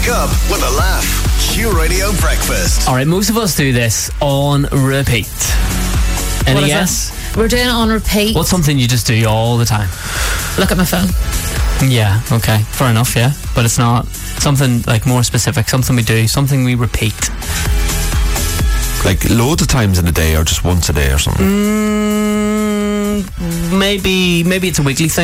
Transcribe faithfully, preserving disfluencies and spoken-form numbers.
Up with a laugh. Q Radio Breakfast. Alright, most of us do this on repeat. Any What is guess? it? We're doing it on repeat. What's something you just do all the time? Look at my phone. Yeah, okay, fair enough, yeah. But it's not something like more specific, something we do, something we repeat. Like loads of times in a day or just once a day or something? Mm, maybe, maybe it's a weekly thing.